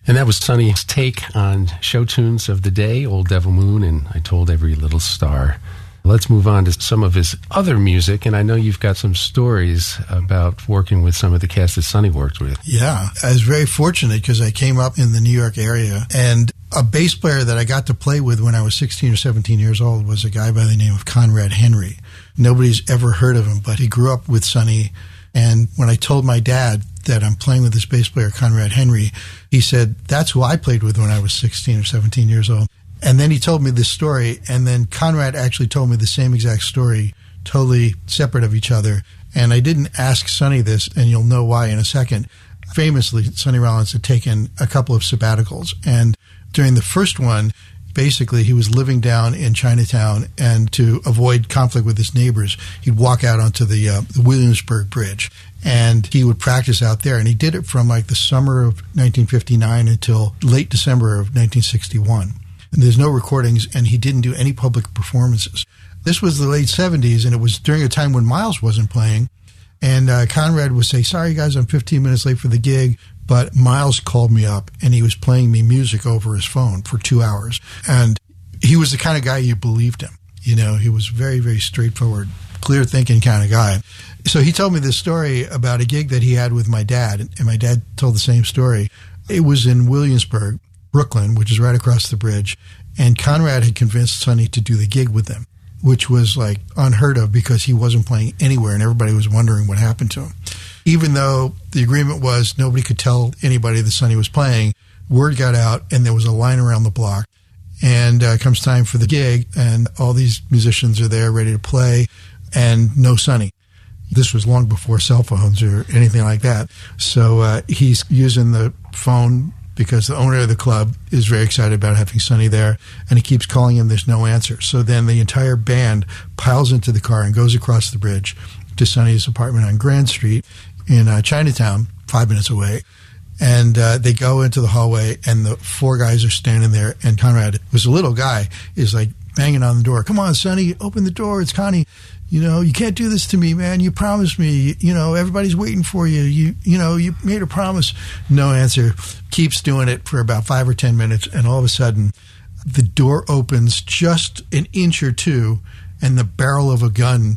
And that was Sonny's take on show tunes of the day, Old Devil Moon and I Told Every Little Star. Let's move on to some of his other music, and I know you've got some stories about working with some of the cast that Sonny worked with. Yeah, I was very fortunate because I came up in the New York area, and a bass player that I got to play with when I was 16 or 17 years old was a guy by the name of Conrad Henry. Nobody's ever heard of him, but he grew up with Sonny, and when I told my dad that I'm playing with this bass player, Conrad Henry, he said, that's who I played with when I was 16 or 17 years old. And then he told me this story, and then Conrad actually told me the same exact story, totally separate of each other. And I didn't ask Sonny this, and you'll know why in a second. Famously, Sonny Rollins had taken a couple of sabbaticals, and during the first one, basically he was living down in Chinatown, and to avoid conflict with his neighbors, he'd walk out onto the Williamsburg Bridge, and he would practice out there. And he did it from like the summer of 1959 until late December of 1961. And there's no recordings, and he didn't do any public performances. This was the late 70s, and it was during a time when Miles wasn't playing. And Conrad would say, sorry, guys, I'm 15 minutes late for the gig. But Miles called me up, and he was playing me music over his phone for 2 hours. And he was the kind of guy you believed him. You know, he was very, very straightforward, clear-thinking kind of guy. So he told me this story about a gig that he had with my dad, and my dad told the same story. It was in Williamsburg, Brooklyn, which is right across the bridge, and Conrad had convinced Sonny to do the gig with them, which was like unheard of because he wasn't playing anywhere and everybody was wondering what happened to him. Even though the agreement was nobody could tell anybody that Sonny was playing, word got out and there was a line around the block. And comes time for the gig, and all these musicians are there ready to play, and no Sonny. This was long before cell phones or anything like that. So he's using the phone because the owner of the club is very excited about having Sonny there, and he keeps calling him. There's no answer. So then the entire band piles into the car and goes across the bridge to Sonny's apartment on Grand Street in Chinatown, 5 minutes away. And they go into the hallway, and the four guys are standing there, and Conrad, who's a little guy, is like banging on the door. Come on, Sonny, open the door. It's Connie. You know, you can't do this to me, man. You promised me. You know, everybody's waiting for you. You know, you made a promise. No answer. Keeps doing it for about 5 or 10 minutes, and all of a sudden, the door opens just an inch or two, and the barrel of a gun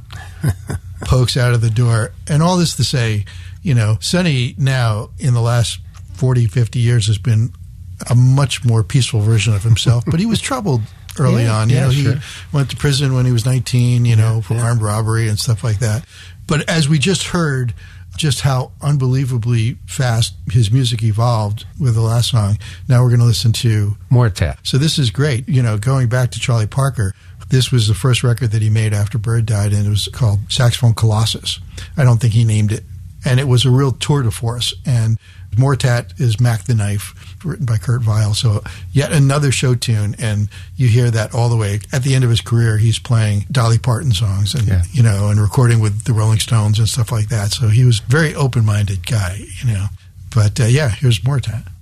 pokes out of the door. And all this to say, you know, Sonny now, in the last 40, 50 years, has been a much more peaceful version of himself, but he was troubled early on. You know, he went to prison when he was 19, you know, for armed robbery and stuff like that. But as we just heard, just how unbelievably fast his music evolved with the last song, now we're going to listen to Moortat. So this is great. You know, going back to Charlie Parker, this was the first record that he made after Bird died, and it was called Saxophone Colossus. I don't think he named it. And it was a real tour de force. And Moortat is Mac the Knife, written by Kurt Weill. So yet another show tune, and you hear that all the way. At the end of his career, he's playing Dolly Parton songs and, you know, and recording with the Rolling Stones and stuff like that. So he was a very open-minded guy, you know. But, here's Moortat.